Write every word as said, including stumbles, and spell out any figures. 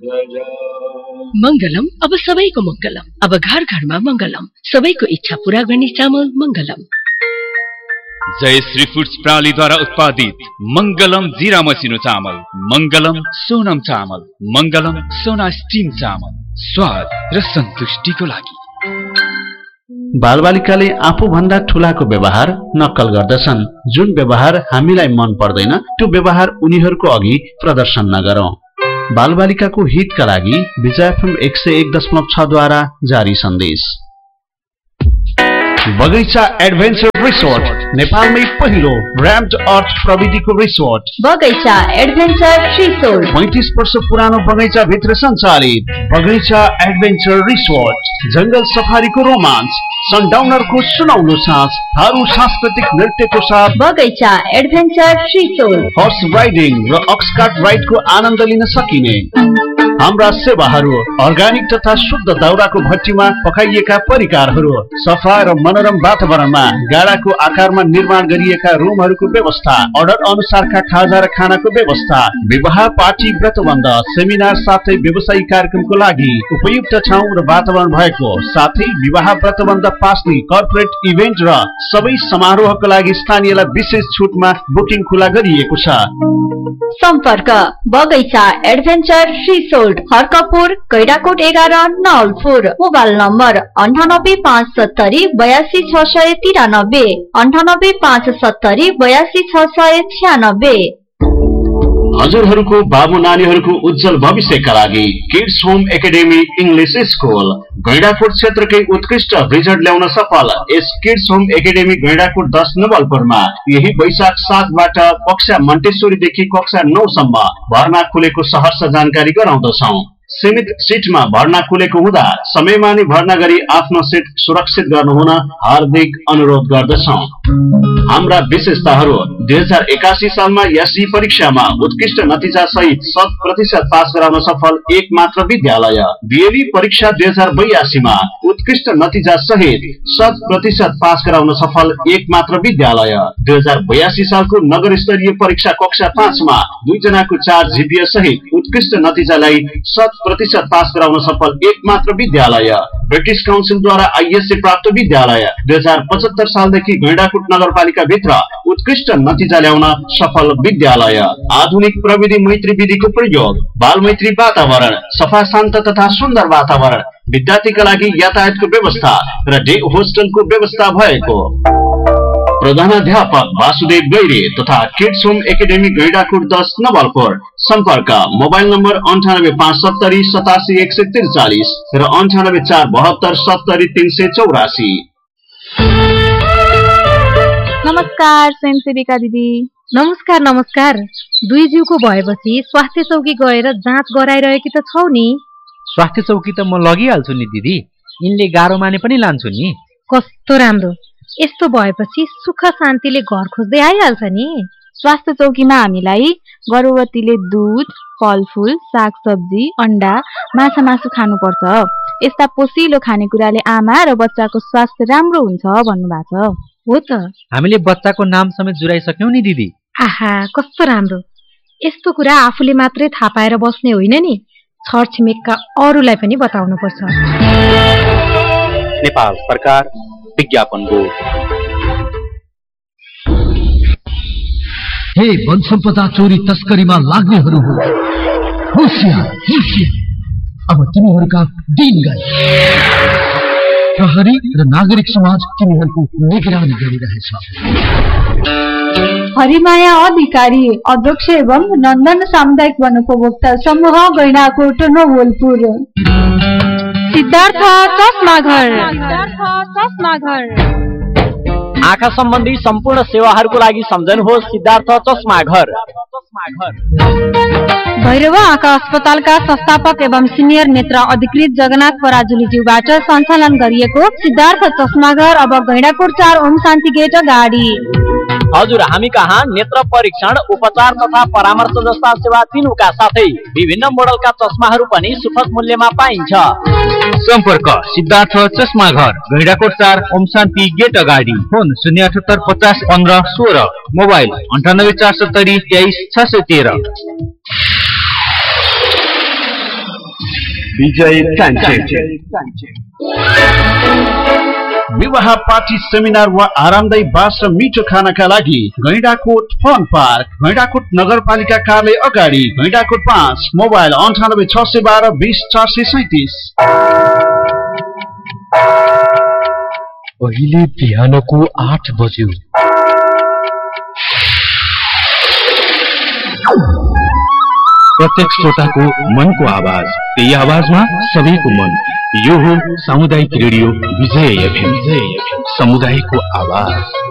मंगलम अब सबैको मंगलम, अब घर घरमा मंगलम, सबैको इच्छा पूरा गर्ने चामल मंगलम। जय श्री फूड्स प्रणालीद्वारा उत्पादित मंगलम जीरा मसिनो चामल, मंगलम सोनम चामल, मंगलम सोना स्टीम चामल, स्वाद र सन्तुष्टिको लागि। बालबालिकाले आफू भन्दा ठूलाको व्यवहार नक्कल गर्दछन्। जुन व्यवहार हामीलाई मन पर्दैन त्यो व्यवहार उनीहरूको अघि प्रदर्शन नगरौं। बालबालिकाको हितका लागि विजय एफएम एक सय एक दशमलव छ द्वारा जारी सन्देश। बगैंचा एडभेन्चर रिसोर्ट नेपालमै पहिलो र्याम्ड अर्थ प्रविधिको रिसोर्ट बगैंचा एडभेन्चर रिसोर्ट पैंतीस वर्ष पुरानो बगैंचा भित्र सञ्चालित बगैंचा एडभेन्चर रिसोर्ट। जंगल सफारीको रोमाञ्च, सनडाउनरको सुनौलो सास, थारू सांस्कृतिक नृत्यको साथ बगैंचा एडभेन्चर रिसोर्ट। हर्स राइडिङ र अक्सकार्ट राइडको आनन्द लिन सकिने हाम्रा सेवाहरू अर्ग्यानिक तथा शुद्ध दाउराको भट्टीमा पकाइएका परिकारहरू, सफा र मनोरम वातावरणमा गाडाको आकारमा निर्माण गरिएका रुमहरूको व्यवस्था, अर्डर अनुसारका खाजा र खानाको व्यवस्था, विवाह पार्टी व्रतबन्ध सेमिनार साथै व्यवसायिक कार्यक्रमको लागि उपयुक्त ठाउँ र वातावरण भएको साथै विवाह व्रतबन्ध पास्ने कर्पोरेट इभेन्ट र सबै समारोहको लागि स्थानीयलाई विशेष छुटमा बुकिङ खुला गरिएको छ। सम्पर्क बगैंचा एडभेन्चर रिसोर्ट, हर्कपुर, कैडाकोट एघार, नवलपुर। मोबाइल नम्बर अन्ठानब्बे पाँच सत्तरी बयासी छ सय तिरानब्बे, अन्ठानब्बे पाँच सत्तरी बयासी छ सय छ्यानब्बे। हजुरहरूको बाबु नानीहरूको उज्जवल भविष्यका लागि kids home academy English school Gaindakot क्षेत्रकै उत्कृष्ट रिजल्ट ल्याउन सफल यस किड्स होम एकाडेमी गैंडाकोट दस नवलपुरमा यही वैशाख सातबाट कक्षा मन्टेश्वरीदेखि कक्षा नौ सम्म भर्ना खुलेको सहर्ष जानकारी गराउँदछौं। सीमित सीटमा भर्ना खुलेको हुँदा समयमा नै भर्ना गरी आफ्नो सीट सुरक्षित गर्नुहुन हार्दिक अनुरोध गर्दछौं। हाम्रा विशेषताहरू दुई हजार एकासी सालमा एसई परीक्षामा उत्कृष्ट नतिजा सहित शत प्रतिशत पास गराउन सफल एक मात्र विद्यालय। बीएलई परीक्षा दुई हजार बयासीमा उत्कृष्ट नतिजा सहित शत प्रतिशत पास गराउन सफल एक मात्र विद्यालय। दुई हजार बयासी सालको नगर स्तरीय परीक्षा कक्षा पाँचमा दुईजनाको चार जीपीए सहित उत्कृष्ट नतिजालाई शत प्रतिशत पास गराउन सफल एक मात्र विद्यालय। ब्रिटिश काउन्सिलद्वारा आईएससी प्राप्त विद्यालय। दुई हजार पचहत्तर सालदेखि गैंडाकोट नगरपालिका भित्र उत्कृष्ट नतिजा ल्याउन सफल विद्यालय। आधुनिक प्रविधि मैत्री विधिको प्रयोग, बाल मैत्री वातावरण, सफा शान्त तथा सुन्दर वातावरण, विद्यार्थीका लागि यातायातको व्यवस्था र डे होस्टलको व्यवस्था भएको। प्रधानाध्यापक वासुदेव गैरे तथा किड्स होम एकाडेमी गैंडाकोट दस नवलपुर। सम्पर्क मोबाइल नम्बर अन्ठानब्बे पाँच सत्तरी सतासी एक सय त्रिचालिस र अन्ठानब्बे चार बहत्तर सत्तरी तीन सय चौरासी। नमस्कार स्वयंसेविका दिदी। नमस्कार नमस्कार। दुई जिउको भएपछि स्वास्थ्य चौकी गएर जाँच गराइरहेकी त छौ नि? स्वास्थ्य चौकी त म लगिहाल्छु नि दिदी, यिनले गाह्रो माने पनि लान्छु नि। कस्तो राम्रो, यस्तो भएपछि सुख शान्तिले घर खोज्दै आइहाल्छ नि। स्वास्थ्य चौकीमा हामीलाई गर्भवतीले दूध, फलफूल, सागसब्जी, अन्डा, माछा मासु खानुपर्छ। यस्ता पोषिलो खानेकुराले आमा र बच्चाको स्वास्थ्य राम्रो हुन्छ भन्नुभएको छ। हो त, हामीले बच्चाको नाम समेत जुराइसक्यौं नि दिदी। आहा कस्तो राम्रो। यस्तो कुरा आफूले मात्रै थाहा पाएर बस्ने होइन नि, छरछिमेकका अरूलाई पनि बताउनु पर्छ। नेपाल सरकार विज्ञापन बोर्ड। हे वन सम्पदा चोरी तस्करीमा लाग्नेहरू हो, होशियार होशियार, अब तिमीहरूका दिन गए। प्रहरी र नागरिक समाज तिमीहरूको निगरानी गरिरहेछ। हरिमाया अधिकारी, अध्यक्ष एवं नन्दन सामुदायिक वन उपभोक्ता समूह गैंडाकोट नवलपुर। सिद्धार्थ चस्मा घर। सिद्धार्थ चस्मा घर। आँखा सम्बन्धी सम्पूर्ण सेवाहरूको लागि सम्झनुहोस् सिद्धार्थ चस्मा घर। भैरव आँखा अस्पतालका संस्थापक एवं सिनियर नेत्र अधिकृत जगन्नाथ पराजुलीज्यूबाट सञ्चालन गरिएको सिद्धार्थ चस्मा घर अब गैंडाकोट चार ओम शान्ति गेट अगाडि। हजुर, हामी कहाँ नेत्र परीक्षण, उपचार तथा परामर्श जस्ता सेवा दिनुका साथै विभिन्न मोडलका चस्माहरू पनि सुपथ मूल्यमा पाइन्छ। सम्पर्क सिद्धार्थ चस्मा घर, गैंडाकोट चार ओम शान्ति गेट अगाडि। फोन शून्य अठहत्तर पचास पन्ध्र सोह्र। मोबाइल अन्ठानब्बे चार सत्तरी तेइस छ सय तेह्र। विजय चान्चे। विवाह पार्टी सेमिनार वा आरामदायी बास र मिठो खानाका लागि गैंडाकोट फन पार्क, गैंडाकोट नगरपालिका कार्यालय अगाडि, गैंडाकोट पाँच, मोबाइल अन्ठानब्बे छ सय बाह्र बीस चार सय सैतिस। अहिले बिहानको आठ बज्यो। प्रत्येक श्रोताको मनको आवाज, त्यही आवाजमा सबैको मन। यो हो सामुदायिक रेडियो विजय एफएम, समुदायको आवाज।